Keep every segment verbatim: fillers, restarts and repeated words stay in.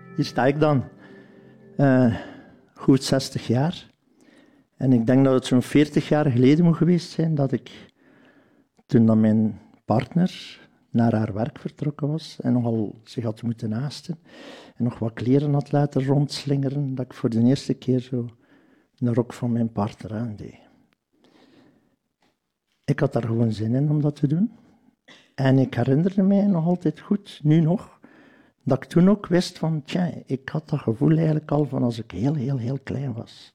hier sta ik dan. Uh, goed zestig jaar. En ik denk dat het zo'n veertig jaar geleden moet geweest zijn dat ik, toen dan mijn partner naar haar werk vertrokken was en nogal zich had moeten haasten en nog wat kleren had laten rondslingeren, dat ik voor de eerste keer zo een rok van mijn partner aandeed. Ik had daar gewoon zin in om dat te doen. En ik herinnerde mij nog altijd goed, nu nog, dat ik toen ook wist van, tja, ik had dat gevoel eigenlijk al van als ik heel, heel, heel klein was.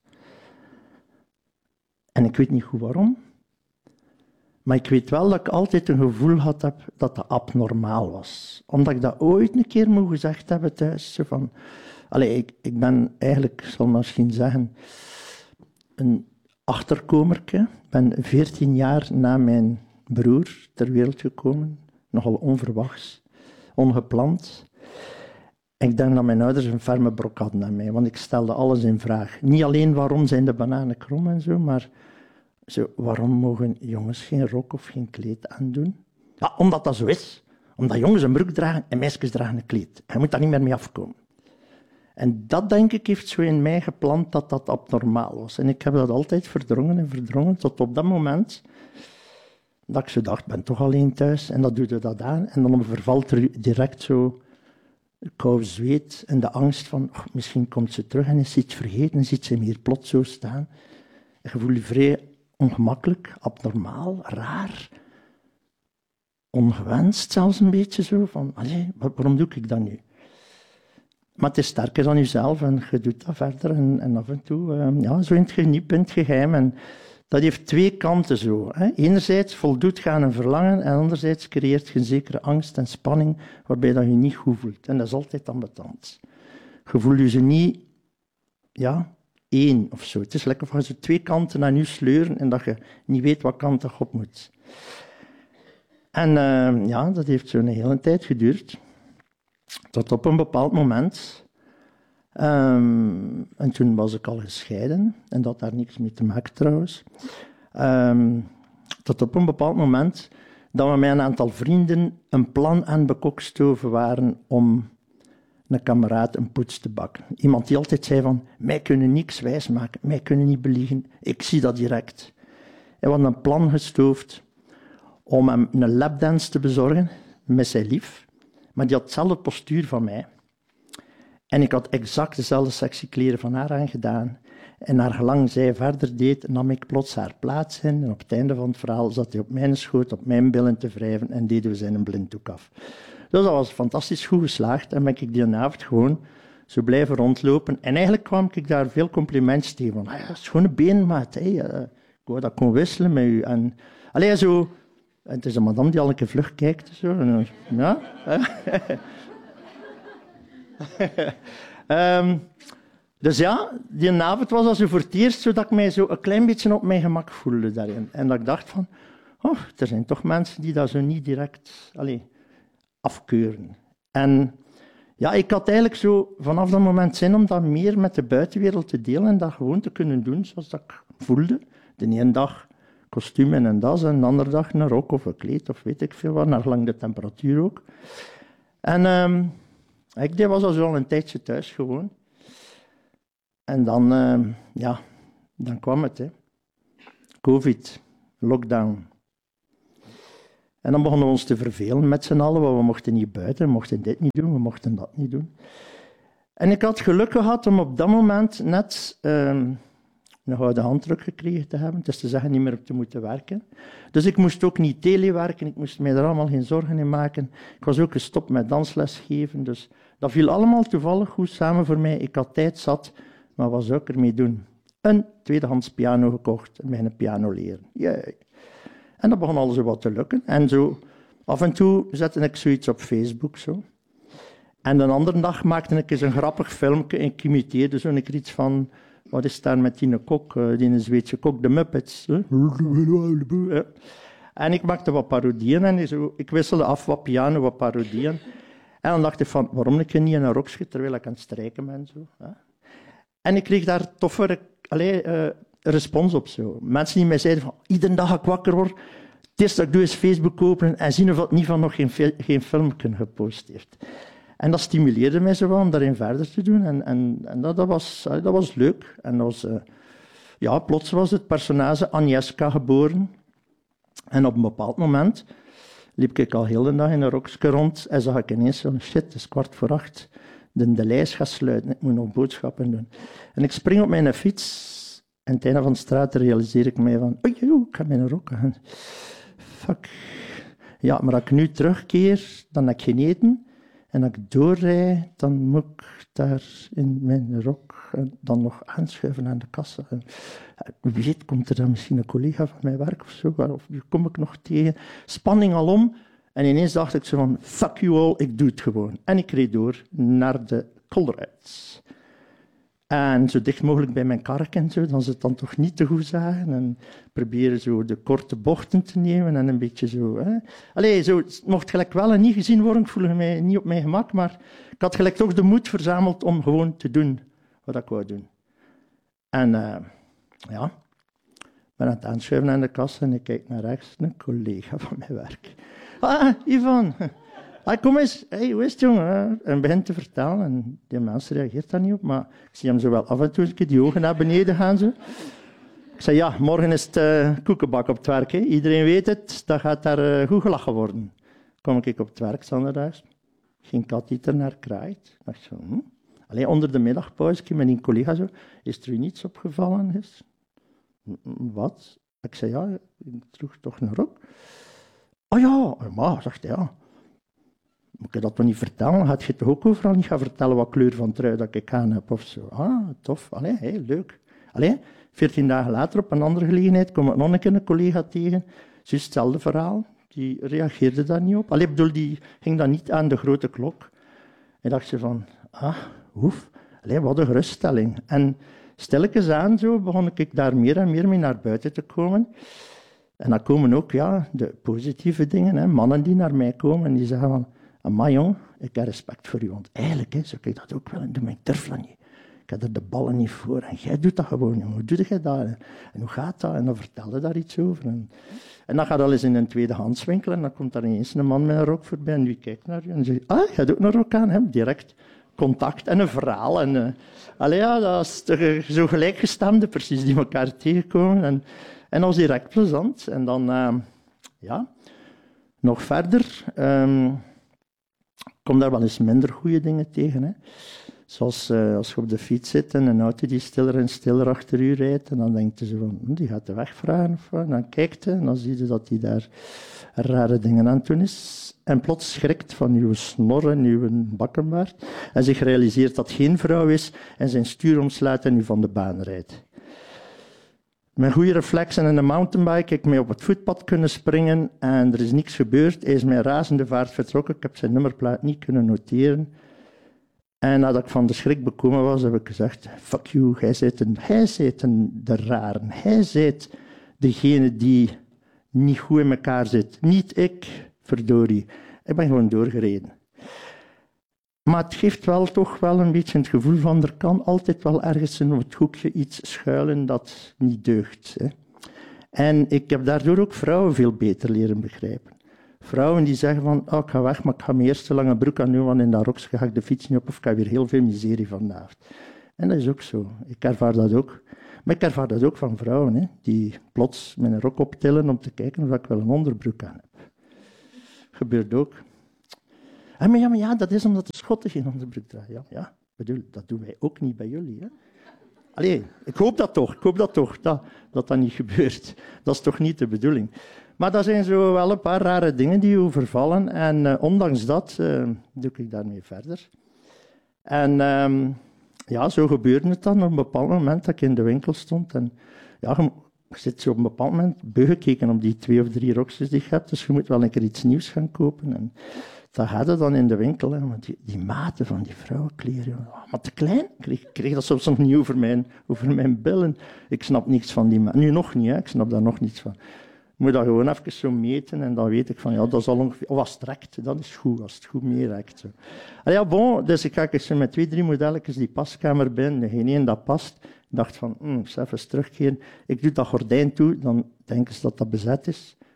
En ik weet niet goed waarom, maar ik weet wel dat ik altijd een gevoel had heb dat dat abnormaal was. Omdat ik dat ooit een keer moet gezegd hebben thuis. Zo van, allez, ik, ik ben eigenlijk, ik zal misschien zeggen, een achterkomerke. Ik ben veertien jaar na mijn broer ter wereld gekomen. Nogal onverwachts, ongepland. Ik denk dat mijn ouders een ferme brok hadden aan mij, want ik stelde alles in vraag. Niet alleen waarom zijn de bananen krom en zo, maar zo, waarom mogen jongens geen rok of geen kleed aandoen? Ja, omdat dat zo is. Omdat jongens een broek dragen en meisjes dragen een kleed. Je moet daar niet meer mee afkomen. En dat, denk ik, heeft zo in mij geplant dat dat abnormaal was. En ik heb dat altijd verdrongen en verdrongen, tot op dat moment dat ik zo dacht, ik ben toch alleen thuis, en dat doet er dat aan. En dan vervalt er direct zo kou zweet en de angst van, oh, misschien komt ze terug en is iets vergeten en ziet ze me hier plots zo staan. En je voelt je vrij ongemakkelijk, abnormaal, raar, ongewenst zelfs een beetje zo, van, allee, waarom doe ik dat nu? Maar het is sterker dan jezelf en je doet dat verder en, en af en toe, uh, ja, zo in het geniep, in het geheim. En dat heeft twee kanten zo. Hè. Enerzijds voldoet je aan een verlangen en anderzijds creëert je een zekere angst en spanning waarbij dat je niet goed voelt. En dat is altijd ambetant. Je voelt je ze niet, ja, één of zo. Het is lekker of je zo twee kanten aan je sleuren en dat je niet weet wat kant dat op moet. En uh, ja, dat heeft zo'n hele tijd geduurd. Tot op een bepaald moment. Um, en toen was ik al gescheiden. En dat had daar niks mee te maken trouwens. Um, tot op een bepaald moment dat we met een aantal vrienden een plan aan bekokstoven waren om een kameraad een poets te bakken. Iemand die altijd zei van, mij kunnen niks wijsmaken, mij kunnen niet beliegen, ik zie dat direct. En we hadden een plan gestoofd om hem een lapdance te bezorgen met zijn lief, maar die had hetzelfde postuur van mij. En ik had exact dezelfde sectie kleren van haar aangedaan. En naar gelang zij verder deed, nam ik plots haar plaats in. En op het einde van het verhaal zat hij op mijn schoot, op mijn billen te wrijven en deden we zijn blinddoek af. Dus dat was fantastisch goed geslaagd. En ben ik die avond gewoon zo blijven rondlopen. En eigenlijk kwam ik daar veel complimentjes tegen. Van, ah, dat is gewoon een beenmaat. Hey. Uh, ik wou dat kon wisselen met u. En, allee, zo... En het is een madame die al een keer vlug kijkt. Zo. En, ja... um, dus ja, die avond was als voor het eerst zo dat ik mij zo een klein beetje op mijn gemak voelde daarin. En dat ik dacht van, oh, er zijn toch mensen die dat zo niet direct allez, afkeuren. En ja, ik had eigenlijk zo vanaf dat moment zin om dat meer met de buitenwereld te delen en dat gewoon te kunnen doen zoals dat ik voelde. De ene dag kostuum en een das en de andere dag een rok of een kleed of weet ik veel wat, naar gelang de temperatuur ook. En... Um, Ik was al zo al een tijdje thuis gewoon. En dan, uh, ja, dan kwam het. Hè. Covid, lockdown. En dan begonnen we ons te vervelen met z'n allen, want we mochten niet buiten, we mochten dit niet doen, we mochten dat niet doen. En ik had geluk gehad om op dat moment net uh, een gouden handdruk gekregen te hebben, dus te zeggen niet meer op te moeten werken. Dus ik moest ook niet telewerken, ik moest mij er allemaal geen zorgen in maken. Ik was ook gestopt met dansles geven, dus dat viel allemaal toevallig goed samen voor mij. Ik had tijd zat, maar wat zou ik ermee doen? Een tweedehands piano gekocht en mijn piano leren. Jee. En dat begon alles wat te lukken. En zo, af en toe zette ik zoiets op Facebook. Zo. En een andere dag maakte ik eens een grappig filmpje en ik imiteerde zo een iets van... Wat is daar met die kok, die Zweedse kok, de Muppets. En ik maakte wat parodieën en zo, ik wisselde af wat piano, wat parodieën. En dan dacht ik van, waarom ik niet in een rokje terwijl ik aan het strijken ben. Zo, hè? En ik kreeg daar toffe allee, uh, respons op. Zo. Mensen die mij zeiden van, iedere dag ik wakker word, het eerste dat ik doe is Facebook openen en zien of het niet van nog geen, geen filmpje gepost heeft. En dat stimuleerde mij zo wel om daarin verder te doen. En, en, en dat, dat, was, dat was leuk. En dat was, uh, ja, plots was het personage Agnieszka geboren. En op een bepaald moment liep ik al heel de dag in een rokje rond en zag ik ineens zo, shit, het is kwart voor acht. De, de lijst gaat sluiten, ik moet nog boodschappen doen. En ik spring op mijn fiets en aan het einde van de straat realiseer ik mij van, oei, oei, ik ga mijn rok aan. Fuck. Ja, maar als ik nu terugkeer, dan heb ik geen eten. En als ik doorrijd, dan moet ik daar in mijn rok dan nog aanschuiven aan de kassa. En wie weet, komt er dan misschien een collega van mijn werk of zo, of kom ik nog tegen. Spanning alom. En ineens dacht ik zo van, fuck you all, ik doe het gewoon. En ik reed door naar de Colruyts. En zo dicht mogelijk bij mijn kark en zo, dan ze het dan toch niet te goed zagen. En proberen zo de korte bochten te nemen en een beetje zo... Hè. Allee, zo, het mocht gelijk wel en niet gezien worden, ik voelde mij niet op mijn gemak, maar ik had gelijk toch de moed verzameld om gewoon te doen wat ik wou doen. En uh, ja, ik ben aan het aanschuiven aan de kassa en ik kijk naar rechts, een collega van mijn werk. Ah, Ivan... Ah, kom eens, hey, hoe is het, jongen? En begint te vertellen. En die mens reageert daar niet op, maar ik zie hem zo wel af en toe een keer die ogen naar beneden gaan. Zo. Ik zei, ja, morgen is het uh, koekenbak op het werk. Hè. Iedereen weet het, dat gaat daar uh, goed gelachen worden. Kom ik op het werk, standaard. Geen kat die er naar kraait. Ik dacht zo, hm? Alleen onder de middagpauze met een collega zo, is er u niets opgevallen? Is? Wat? Ik zei, ja, ik droeg toch een rok. Oh ja, maar, dacht hij, ja. Moet ik dat toch niet vertellen? Gaat je toch ook overal niet gaan vertellen wat kleur van trui dat ik aan heb of zo? Ah, tof. Allee, hey, leuk. Allee, veertien dagen later, op een andere gelegenheid, kom ik nog een keer een collega tegen. Juist hetzelfde verhaal. Die reageerde daar niet op. Allee, bedoel, die ging dan niet aan de grote klok. En dacht je van, ah, oef. Allee, wat een geruststelling. En stilletjes aan zo begon ik daar meer en meer mee naar buiten te komen. En dan komen ook ja, de positieve dingen. Hè. Mannen die naar mij komen en die zeggen van, amai jong, ik heb respect voor u, want eigenlijk hè, zou ik dat ook willen doen, maar ik durf dat niet. Ik heb er de ballen niet voor en jij doet dat gewoon, jongen. Hoe doe jij dat? En hoe gaat dat? En dan vertelde daar iets over. En, en dan gaat al eens in een tweedehandswinkel en dan komt daar ineens een man met een rok voorbij en die kijkt naar je en zegt, ah, jij hebt ook een rok aan? Hè? Direct contact en een verhaal. En, uh, allee, ja, dat is toch, zo gelijkgestemden precies die elkaar tegenkomen. En, en dat was direct plezant. En dan, uh, ja, nog verder... Um, Ik kom daar wel eens minder goede dingen tegen. Hè. Zoals uh, als je op de fiets zit en een auto die stiller en stiller achter u rijdt. En dan denkt je zo van, hm, die gaat de weg vragen. Of wat. En dan kijkt je en dan zie je dat hij daar rare dingen aan het doen is. En plots schrikt van uw snor en uw bakkenbaard. En zich realiseert dat het geen vrouw is en zijn stuur omslaat en u van de baan rijdt. Met goede reflexen en een mountainbike heb ik mee op het voetpad kunnen springen en er is niks gebeurd. Hij is met razende vaart vertrokken. Ik heb zijn nummerplaat niet kunnen noteren. En nadat ik van de schrik bekomen was, heb ik gezegd, fuck you, jij bent een, hij bent een, de raren. Hij bent degene die niet goed in elkaar zit. Niet ik, verdorie. Ik ben gewoon doorgereden. Maar het geeft wel toch wel een beetje het gevoel van er kan altijd wel ergens in het hoekje iets schuilen dat niet deugt. Hè. En ik heb daardoor ook vrouwen veel beter leren begrijpen. Vrouwen die zeggen van, oh, ik ga weg, maar ik ga mijn eerste lange broek aan doen, want in dat rokje ga ik de fiets niet op of ik heb weer heel veel miserie vanavond. En dat is ook zo. Ik ervaar dat ook. Maar ik ervaar dat ook van vrouwen, hè, die plots mijn rok optillen om te kijken of ik wel een onderbroek aan heb. Gebeurt ook. En maar ja, maar ja, dat is omdat de Schotten geen onderbroek dragen. Ja, ja, bedoel, dat doen wij ook niet bij jullie. Hè? Allee, ik hoop dat toch, ik hoop dat toch, dat, dat dat niet gebeurt. Dat is toch niet de bedoeling. Maar dat zijn zo wel een paar rare dingen die overvallen. En uh, ondanks dat uh, doe ik daarmee verder. En um, ja, zo gebeurde het dan op een bepaald moment dat ik in de winkel stond. En ja, je, je zit zo op een bepaald moment beugekeken op die twee of drie rokjes die je hebt. Dus je moet wel een keer iets nieuws gaan kopen. En dat had je dan in de winkel. Hè, want die, die maten van die vrouwenkleren, oh, maar te klein. Ik kreeg, ik kreeg dat soms nog niet over mijn, over mijn billen. Ik snap niets van die maten. Nu nog niet, hè, ik snap daar nog niets van. Ik moet dat gewoon even zo meten en dan weet ik van, ja, dat is al ongeveer... Of als het rekt, dat is goed, als het goed meerekt. Zo. Ah, ja, bon, dus ik ga zo met twee, drie modelletjes die paskamer binnen, geen één dat past. Ik dacht van, hm, ik zal even terugkeren. Ik doe dat gordijn toe, dan denken ze dat dat bezet is.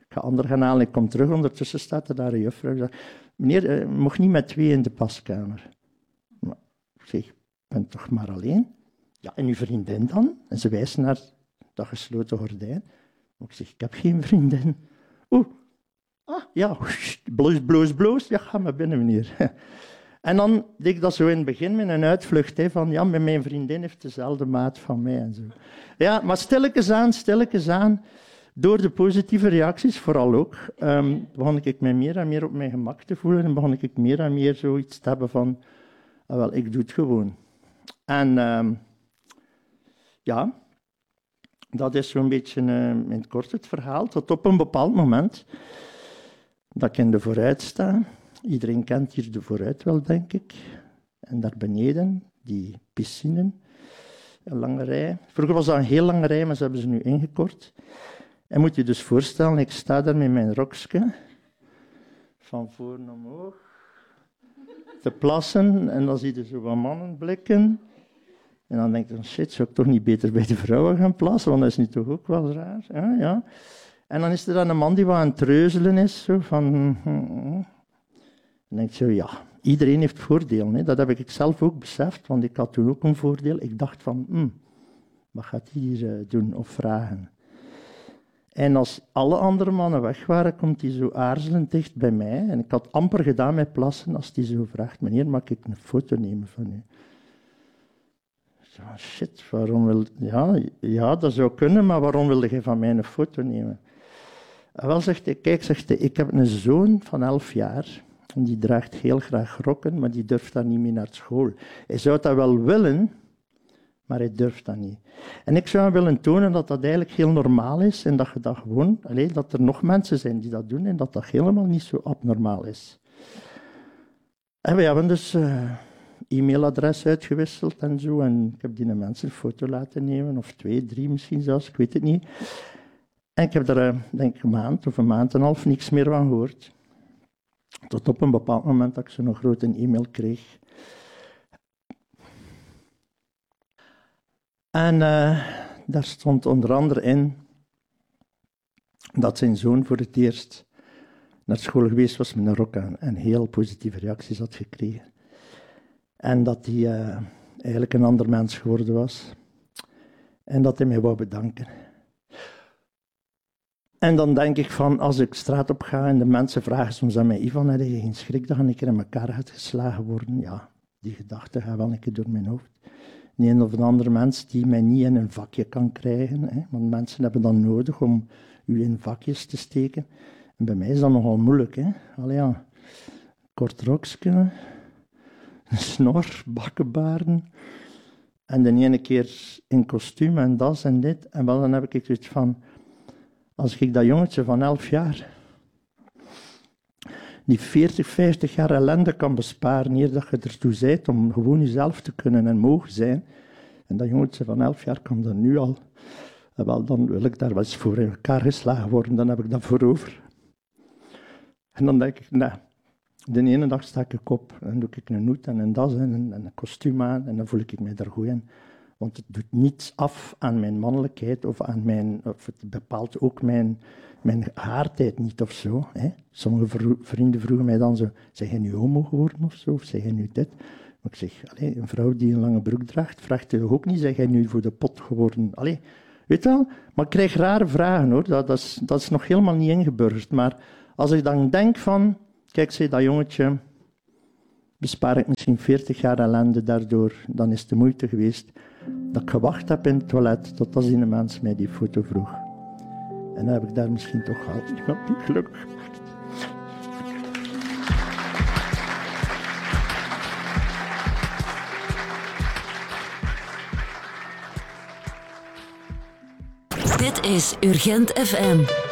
Ik ga ander gaan halen, ik kom terug. Ondertussen staat er daar een juffrouw. Zegt, meneer, je mocht niet met twee in de paskamer. Maar ik zeg, ik ben toch maar alleen? Ja, en uw vriendin dan? En ze wijst naar dat gesloten gordijn. Maar ik zeg, ik heb geen vriendin. Oeh, ah, ja, bloos, bloos, bloos. Ja, ga maar binnen, meneer. En dan deed ik dat zo in het begin met een uitvlucht, hè, van ja, mijn vriendin heeft dezelfde maat van mij en zo. Ja, maar stilletjes aan, stilletjes aan, door de positieve reacties vooral ook, um, begon ik mij meer en meer op mijn gemak te voelen en begon ik meer en meer zoiets te hebben van, ah, wel, ik doe het gewoon. En um, ja, dat is zo'n beetje uh, in het kort het verhaal, tot op een bepaald moment dat ik in de vooruit sta. Iedereen kent hier de vooruit wel, denk ik. En daar beneden, die piscine, een lange rij. Vroeger was dat een heel lange rij, maar ze hebben ze nu ingekort. En moet je dus voorstellen, ik sta daar met mijn rokje, van voren omhoog, te plassen. En dan zie je zo wat mannen blikken. En dan denk je, shit, zou ik toch niet beter bij de vrouwen gaan plassen? Want dat is nu toch ook wel raar. Ja, ja. En dan is er dan een man die wat aan het treuzelen is, zo van... En dan denk je zo, ja, iedereen heeft voordelen. Hè. Dat heb ik zelf ook beseft, want ik had toen ook een voordeel. Ik dacht van, hm, wat gaat hij hier uh, doen of vragen? En als alle andere mannen weg waren, komt hij zo aarzelend dicht bij mij. En ik had amper gedaan met plassen als hij zo vraagt, meneer, mag ik een foto nemen van u? Zo, shit, waarom wil... Ja, ja, dat zou kunnen, maar waarom wilde je van mij een foto nemen? En wel, zegt hij, kijk, zegt hij, ik heb een zoon van elf jaar... En die draagt heel graag rokken, maar die durft dan niet mee naar school. Hij zou dat wel willen, maar hij durft dat niet. En ik zou hem willen tonen dat dat eigenlijk heel normaal is en dat je dat gewoon, allez, dat er nog mensen zijn die dat doen en dat dat helemaal niet zo abnormaal is. En we hebben dus uh, e-mailadres uitgewisseld en zo. En ik heb die mensen een foto laten nemen, of twee, drie misschien zelfs, ik weet het niet. En ik heb er, uh, denk ik, een maand of een maand en een half niks meer van gehoord. Tot op een bepaald moment dat ik zo'n grote e-mail kreeg. En uh, daar stond onder andere in dat zijn zoon voor het eerst naar school geweest was met een rok aan en heel positieve reacties had gekregen. En dat hij uh, eigenlijk een ander mens geworden was. En dat hij mij wou bedanken. En dan denk ik van, als ik straat op ga en de mensen vragen soms aan mij, Ivan, heb je geen schrik dat je een keer in elkaar gaat geslagen worden? Ja, die gedachte gaat wel een keer door mijn hoofd. Niet een of een andere mens die mij niet in een vakje kan krijgen, hè, want mensen hebben dat nodig om u in vakjes te steken. En bij mij is dat nogal moeilijk. Hè. Allee, ja. Kort rokje, een snor, bakkenbaarden. En de ene keer in kostuum en das en dit. En wel, dan heb ik zoiets van... Als ik dat jongetje van elf jaar, die veertig, vijftig jaar ellende kan besparen, eer dat je ertoe bent om gewoon jezelf te kunnen en mogen zijn, en dat jongetje van elf jaar kan dat nu al, en wel, dan wil ik daar wel eens voor in elkaar geslagen worden, dan heb ik dat voor over. En dan denk ik, nee, de ene dag sta ik op en doe ik een hoed en een das en een, en een kostuum aan, en dan voel ik me daar goed in. Want het doet niets af aan mijn mannelijkheid of aan mijn, of het bepaalt ook mijn, mijn haartijd niet of zo. Hè. Sommige vro- vrienden vroegen mij dan zo, zeg je nu homo geworden of zo, of zeg je nu dit? Maar ik zeg, allez, een vrouw die een lange broek draagt, vraagt je ook niet, zeg je nu voor de pot geworden? Allez, weet je wel? Maar ik krijg rare vragen hoor, dat, dat, is, dat is nog helemaal niet ingeburgerd. Maar als ik dan denk van, kijk, zei dat jongetje, bespaar ik misschien veertig jaar ellende daardoor, dan is het de moeite geweest dat ik gewacht heb in het toilet tot als die mens mij die foto vroeg. En dan heb ik daar misschien toch al iemand niet gelukkig gemaakt. Dit is Urgent F M.